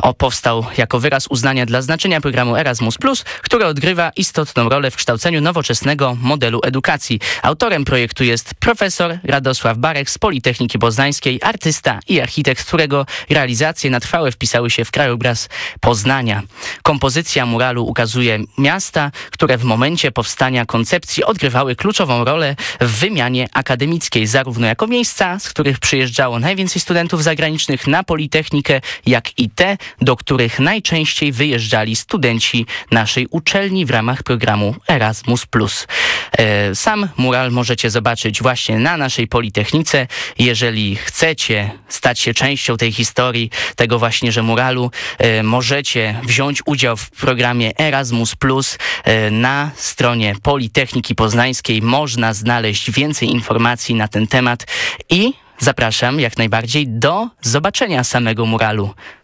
Powstał jako wyraz uznania dla znaczenia programu Erasmus+, który odgrywa istotną rolę w kształceniu nowoczesnego modelu edukacji. Autorem projektu jest profesor Radosław Barek z Politechniki Poznańskiej, artysta i architekt, którego realizacje na trwałe wpisały się w krajobraz Poznania. Kompozycja muralu ukazuje miasta, które w momencie powstania koncepcji odgrywały kluczową rolę w wymianie akademickiej, zarówno jako miejsca, z których przyjeżdżało najwięcej studentów zagranicznych na Politechnikę, jak i te, do których najczęściej wyjeżdżali studenci naszej uczelni w ramach programu Erasmus+. Sam mural możecie zobaczyć właśnie na naszej Politechnice. Jeżeli chcecie stać się częścią tej historii, tego właśnie, że muralu, możecie wziąć udział w programie Erasmus+. Na stronie Politechniki Poznańskiej można znaleźć więcej informacji na ten temat i zapraszam jak najbardziej do zobaczenia samego muralu.